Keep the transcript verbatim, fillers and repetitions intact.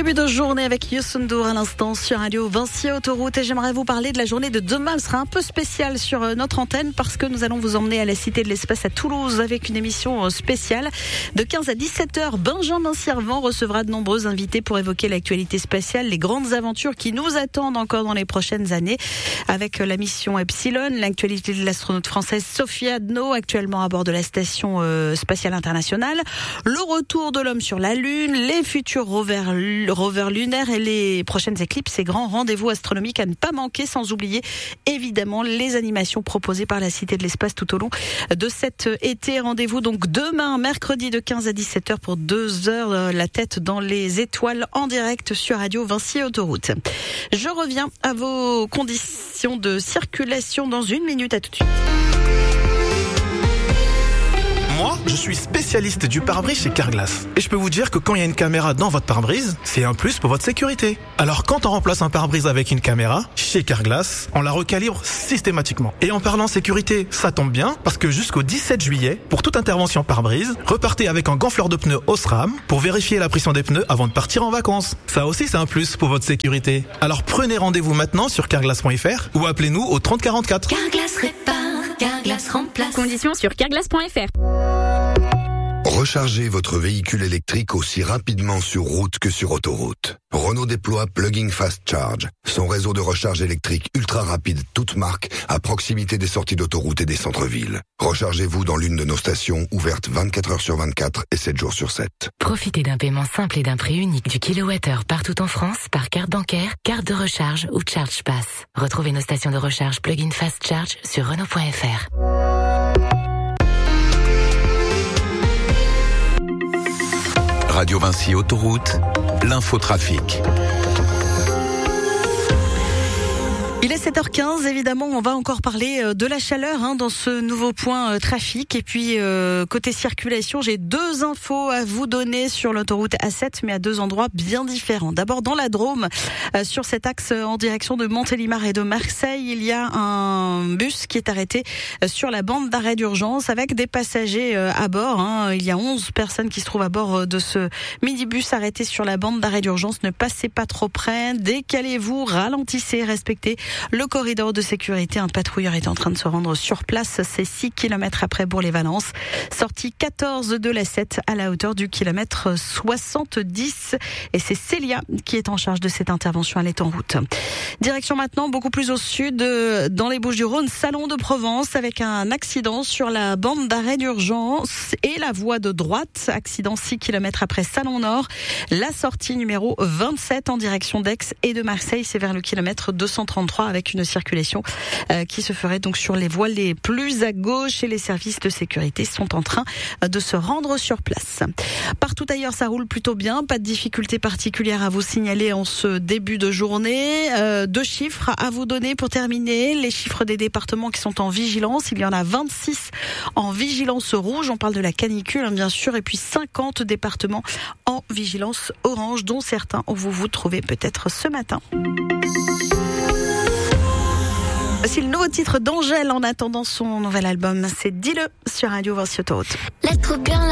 début de journée avec Youssou N'Dour à l'instant sur Radio Vinci Autoroute, et j'aimerais vous parler de la journée de demain. Elle sera un peu spéciale sur notre antenne parce que nous allons vous emmener à la Cité de l'Espace à Toulouse avec une émission spéciale de quinze à dix-sept heures. Benjamin Servan recevra de nombreux invités pour évoquer l'actualité spatiale, les grandes aventures qui nous attendent encore dans les prochaines années, avec la mission Epsilon, l'actualité de l'astronaute française Sophie Adno, actuellement à bord de la station spatiale internationale, le retour de l'homme sur la Lune, les futurs rovers rovers lunaires et les prochaines éclipses et grands rendez-vous astronomiques à ne pas manquer, sans oublier évidemment les animations proposées par la Cité de l'Espace tout au long de cet été. Rendez-vous donc demain, mercredi, de quinze à dix-sept heures pour deux heures, la tête dans les étoiles en direct sur Radio Vinci Autoroute. Je reviens à vos conditions de circulation dans une minute. À tout de suite. Moi, je suis spécialiste du pare-brise chez Carglass. Et je peux vous dire que quand il y a une caméra dans votre pare-brise, c'est un plus pour votre sécurité. Alors quand on remplace un pare-brise avec une caméra, chez Carglass, on la recalibre systématiquement. Et en parlant sécurité, ça tombe bien, parce que jusqu'au dix-sept juillet, pour toute intervention pare-brise, repartez avec un gonfleur de pneus Osram pour vérifier la pression des pneus avant de partir en vacances. Ça aussi, c'est un plus pour votre sécurité. Alors prenez rendez-vous maintenant sur carglass point f r ou appelez-nous au trente quarante-quatre. Carglass répare, Carglass remplace. Conditions sur carglass point f r. Rechargez votre véhicule électrique aussi rapidement sur route que sur autoroute. Renault déploie Plug-in Fast Charge, son réseau de recharge électrique ultra rapide toute marque à proximité des sorties d'autoroute et des centres-villes. Rechargez-vous dans l'une de nos stations ouvertes vingt-quatre heures sur vingt-quatre et sept jours sur sept. Profitez d'un paiement simple et d'un prix unique du kilowattheure partout en France par carte bancaire, carte de recharge ou ChargePass. Retrouvez nos stations de recharge Plug-in Fast Charge sur Renault point f r. Radio Vinci Autoroute, l'infotrafic. Il est sept heures quinze, évidemment, on va encore parler de la chaleur hein, dans ce nouveau point euh, trafic. Et puis, euh, côté circulation, j'ai deux infos à vous donner sur l'autoroute A sept, mais à deux endroits bien différents. D'abord, dans la Drôme, euh, sur cet axe en direction de Montélimar et de Marseille, il y a un bus qui est arrêté sur la bande d'arrêt d'urgence avec des passagers euh, à bord. Hein. Il y a onze personnes qui se trouvent à bord de ce minibus arrêté sur la bande d'arrêt d'urgence. Ne passez pas trop près, décalez-vous, ralentissez, respectez le corridor de sécurité. Un patrouilleur est en train de se rendre sur place. C'est six kilomètres après Bourg-les-Valences. Sortie quatorze de l'A sept à la hauteur du kilomètre soixante-dix. Et c'est Célia qui est en charge de cette intervention. Elle est en route. Direction maintenant beaucoup plus au sud, dans les Bouches-du-Rhône, Salon de Provence, avec un accident sur la bande d'arrêt d'urgence et la voie de droite. Accident six kilomètres après Salon Nord. La sortie numéro vingt-sept en direction d'Aix et de Marseille, c'est vers le kilomètre deux cent trente-trois, avec une circulation euh, qui se ferait donc sur les voies les plus à gauche, et les services de sécurité sont en train de se rendre sur place. Partout ailleurs, ça roule plutôt bien, pas de difficultés particulières à vous signaler en ce début de journée. Euh, deux chiffres à vous donner pour terminer, les chiffres des départements qui sont en vigilance. Il y en a vingt-six en vigilance rouge, on parle de la canicule hein, bien sûr, et puis cinquante départements en vigilance orange, dont certains où vous vous trouvez peut-être ce matin. Voici le nouveau titre d'Angèle en attendant son nouvel album. C'est Dis-le sur Radio Vinci Autoroute. Let's go girl.